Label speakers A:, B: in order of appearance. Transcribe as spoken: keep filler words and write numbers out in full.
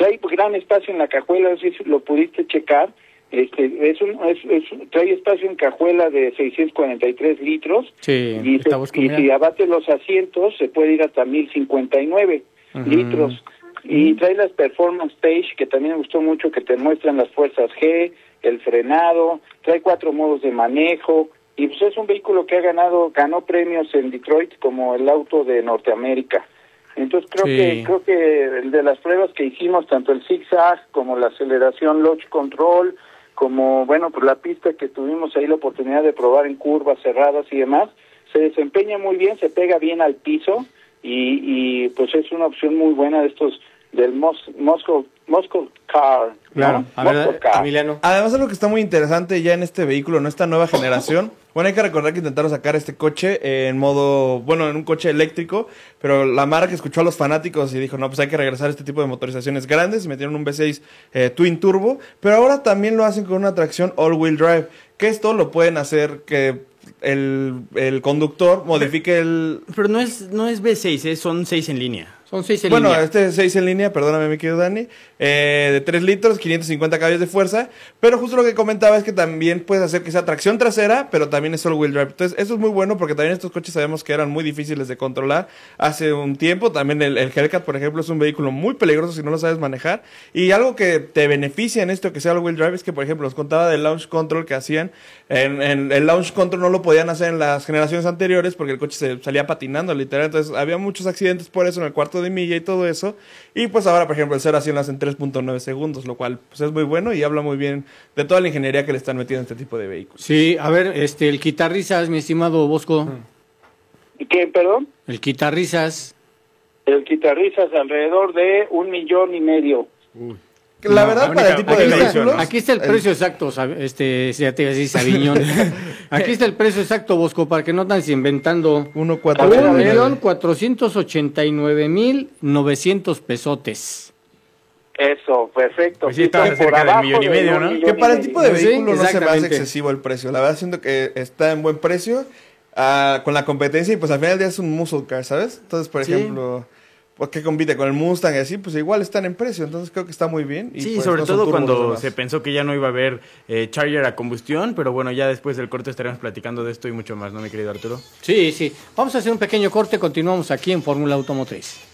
A: trae gran espacio en la cajuela, no sé si lo pudiste checar. Este, es un, es, es, trae espacio en cajuela de seiscientos cuarenta y tres litros.
B: Sí,
A: y, se, y si abate los asientos se puede ir hasta mil cincuenta y nueve uh-huh. litros. Y trae las Performance Page, que también me gustó mucho, que te muestran las fuerzas G, el frenado, trae cuatro modos de manejo, y pues es un vehículo que ha ganado, ganó premios en Detroit como el auto de Norteamérica. Entonces creo sí. que creo que el de las pruebas que hicimos, tanto el zigzag como la aceleración launch control, como, bueno, pues la pista que tuvimos ahí la oportunidad de probar en curvas cerradas y demás, se desempeña muy bien, se pega bien al piso y, y pues es una opción muy buena de estos, del Mos, Moscow, Moscow Car.
C: Claro,
A: ¿no?
C: a ver, Emiliano. Además, algo que está muy interesante ya en este vehículo, ¿no? Esta nueva generación. Bueno, hay que recordar que intentaron sacar este coche en modo, bueno, en un coche eléctrico, pero la marca escuchó a los fanáticos y dijo, no, pues hay que regresar a este tipo de motorizaciones grandes, y metieron un V seis eh, Twin Turbo, pero ahora también lo hacen con una tracción all-wheel drive, que esto lo pueden hacer que el, el conductor modifique el...
B: Pero no es, no es V seis, ¿eh? Son seis en línea.
C: Son seis en bueno, línea. Bueno, este es seis en línea, perdóname mi querido Dani, eh, de tres litros, quinientos cincuenta caballos de fuerza, pero justo lo que comentaba es que también puedes hacer que sea tracción trasera, pero también es all-wheel drive. Entonces, eso es muy bueno porque también estos coches sabemos que eran muy difíciles de controlar hace un tiempo. También el, el Hellcat, por ejemplo, es un vehículo muy peligroso si no lo sabes manejar. Y algo que te beneficia en esto que sea all-wheel drive es que, por ejemplo, os contaba del launch control que hacían. En, en el launch control no lo podían hacer en las generaciones anteriores porque el coche se salía patinando, literal. Entonces, había muchos accidentes por eso en el cuarto de milla y todo eso. Y pues ahora, por ejemplo, el cero a cien lo hace en tres punto nueve segundos, lo cual pues es muy bueno y habla muy bien de toda la ingeniería que le están metiendo a este tipo de vehículos.
B: Sí, a ver, este, el quitarrisas, mi estimado Bosco.
A: ¿Qué, perdón?
B: El quitarrisas.
A: El quitarrisas alrededor de un millón y medio.
C: Uy. La no, verdad, única, para el tipo de vehículos...
B: Aquí está el precio el... exacto, este, ya te iba a decir Sabiñón. Aquí está el precio exacto, Bosco, para que no andes inventando.
C: Un
B: millón cuatrocientos ochenta y nueve mil novecientos pesotes.
A: Eso, perfecto.
B: Pues sí, está cerca del millón y medio, ¿no?
C: Que para el tipo de vehículo no se me hace excesivo el precio. La verdad, siento que está en buen precio uh, con la competencia y pues al final del día es un muscle car, ¿sabes? Entonces, por sí. ejemplo... que compite con el Mustang y así, pues igual están en precio, entonces creo que está muy bien. Y
B: sí,
C: pues
B: sobre
C: no
B: todo cuando se pensó que ya no iba a haber eh, Charger a combustión, pero bueno, ya después del corte estaremos platicando de esto y mucho más, ¿no, mi querido Arturo? Sí, sí. Vamos a hacer un pequeño corte, continuamos aquí en Fórmula Automotriz.